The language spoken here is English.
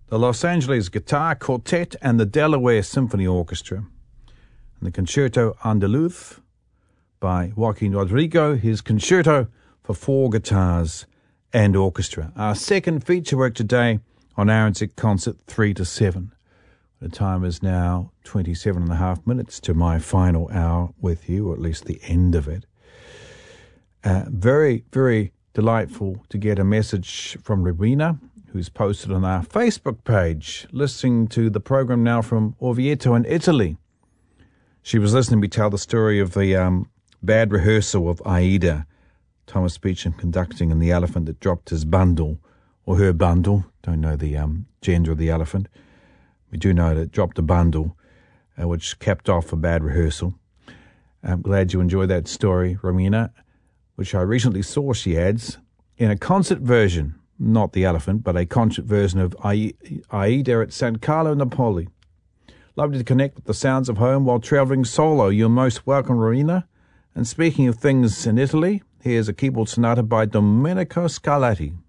the Los Angeles Guitar Quartet and the Delaware Symphony Orchestra, and the Concerto Andaluz by Joaquin Rodrigo, his concerto for 4 guitars and orchestra. Our second feature work today on Aronsick Concert 3 to 7. The time is now 27 and a half minutes to my final hour with you, or at least the end of it. Very, very delightful to get a message from Rowena, who's posted on our Facebook page, listening to the program now from Orvieto in Italy. She was listening to me tell the story of the bad rehearsal of Aida, Thomas Beecham conducting, and the elephant that dropped his bundle, or her bundle. Don't know the gender of the elephant. We do know that it dropped a bundle, which capped off a bad rehearsal. I'm glad you enjoyed that story, Romina, which I recently saw, she adds, in a concert version, not the elephant, but a concert version of Aida at San Carlo, Napoli. Lovely to connect with the sounds of home while travelling solo. You're most welcome, Romina. And speaking of things in Italy, here's a keyboard sonata by Domenico Scarlatti.